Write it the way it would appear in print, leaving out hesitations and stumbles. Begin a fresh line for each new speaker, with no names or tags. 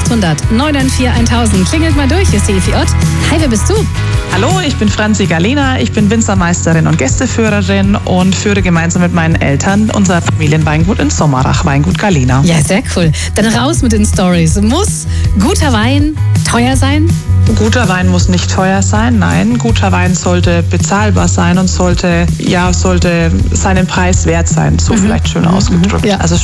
0800 994 1000. Klingelt mal durch, hier ist die Evi Ott. Hi, wer bist du?
Hallo, ich bin Franzi Galena, ich bin Winzermeisterin und Gästeführerin und führe gemeinsam mit meinen Eltern unser Familienweingut in Sommerach, Weingut Galena.
Ja, sehr cool. Dann raus mit den Stories. Muss guter Wein teuer sein?
Guter Wein muss nicht teuer sein, nein. Guter Wein sollte bezahlbar sein und sollte seinen Preis wert sein. So vielleicht schön ausgedrückt.
Ja.
Also